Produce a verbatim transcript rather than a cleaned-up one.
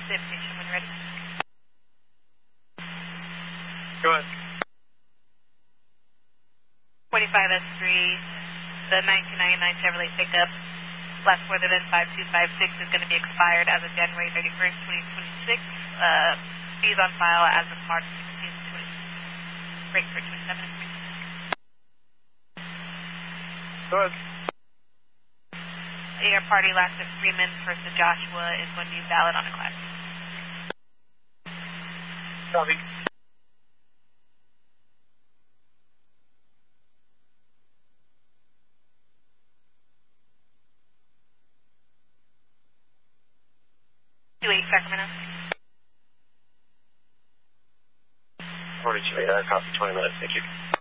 Citation when ready. Go ahead. forty-five S three, the nineteen ninety-nine Chevrolet pickup, less further than five two five six is going to be expired as of January thirty-first, twenty twenty-six. Uh, fees on file as of March sixteenth, twenty twenty-six. Break for twenty-seven and three. Go ahead. Your party last of Freeman, first of Joshua is going to be valid on a class. Copy. two eight Sacramento. forty-two, uh, copy, twenty minutes, thank you.